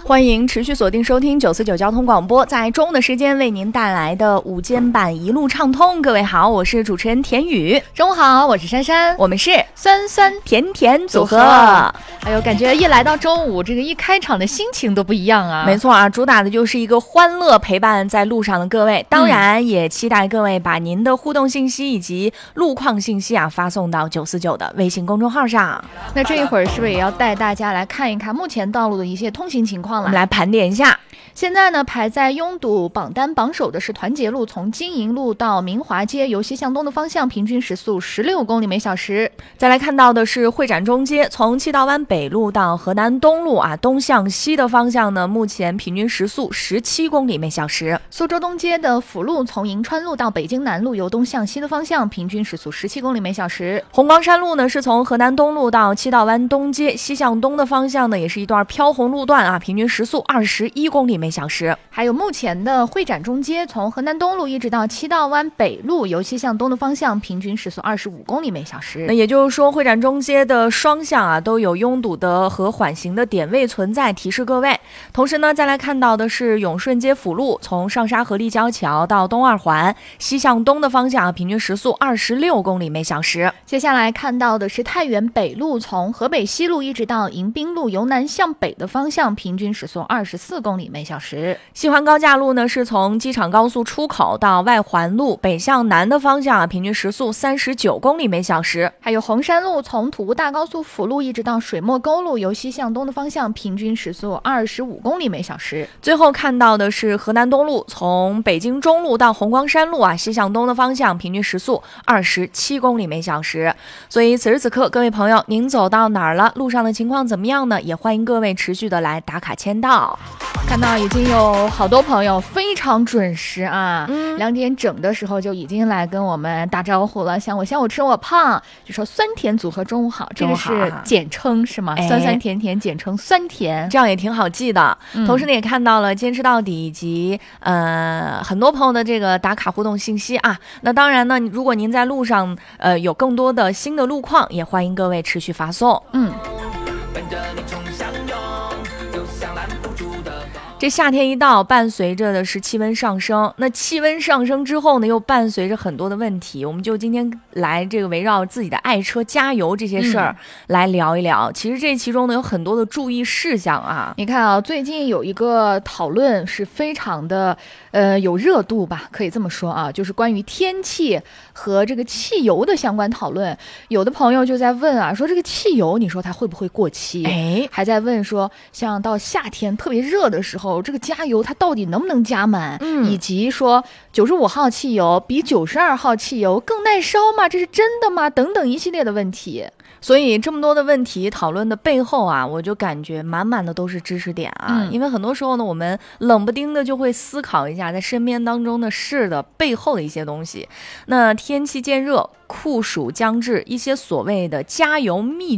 欢迎持续锁定收听949交通广播，在中午的时间为您带来的午间版一路畅通。各位好，我是主持人田雨。 中午好，我是珊珊， 我们是酸酸甜甜组合。 哎呦，感觉一来到周五，这个一开场的心情都不一样啊。 没错啊，主打的就是一个欢乐陪伴在路上的各位，当然也期待各位把您的互动信息以及路况信息发送到949的微信公众号上。 那这一会儿是不是也要带大家来看一看目前道路的一些通行情况了？ 我们来盘点一下。 现在呢，排在拥堵榜单榜首的是团结路，从金银路到明华街，由西向东的方向，平均时速16公里每小时。 再来看到的是会展中街，从气道湾北路到河南东路东向西的方向呢，目前平均时速17公里每小时。 苏州东街的辅路，从银川路到北京南路，由东向西的方向，平均时速17公里每小时。 红光山路呢，是从河南东路到气道湾东街，西向东的方向呢，也是一段飘红路段平均时速21公里每小时。 还有目前的会展中街，从河南东路一直到气道湾北路，由西向东的方向，平均时速25公里每小时。 那也就是说，会展中街的双向都有拥堵的和缓行的点位存在，提示各位。同时呢，再来看到的是永顺街辅路，从上沙河立交桥到东二环，西向东的方向，平均时速26公里每小时。 接下来看到的是太原北路，从河北西路一直到迎宾路，由南向北的方向，平均时速24公里每小时。 西环高架路呢，是从机场高速出口到外环路北向南的方向平均时速39公里每小时。 还有红山路，从土屋大高速辅路一直到水墨沟路，由西向东的方向，平均时速25公里每小时。 最后看到的是河南东路，从北京中路到红光山路西向东的方向，平均时速27公里每小时。所以此时此刻，各位朋友，您走到哪儿了？路上的情况怎么样呢？也欢迎各位持续的来打卡签到。 看到已经有好多朋友非常准时2点整的时候就已经来跟我们打招呼了，像我吃我胖，就说酸甜组合中午好，这个是简称是吗？酸酸甜甜简称酸甜， 这样也挺好记的。同时呢，也看到了坚持到底以及很多朋友的这个打卡互动信息那当然呢，如果您在路上有更多的新的路况，也欢迎各位持续发送。这夏天一到，伴随着的是气温上升。那气温上升之后呢，又伴随着很多的问题。我们就今天来这个围绕自己的爱车加油这些事儿来聊一聊。其实这其中呢有很多的注意事项你看最近有一个讨论是非常的有热度吧，可以这么说就是关于天气和这个汽油的相关讨论。有的朋友就在问说这个汽油你说它会不会过期？还在问说像到夏天特别热的时候，这个加油它到底能不能加满？以及说95号汽油比92号汽油更耐烧吗？这是真的吗？等等一系列的问题。 所以这么多的问题讨论的背后我就感觉满满的都是知识点因为很多时候呢，我们冷不丁的就会思考一下在身边当中的事的背后的一些东西。那天气渐热，酷暑将至，一些所谓的加油秘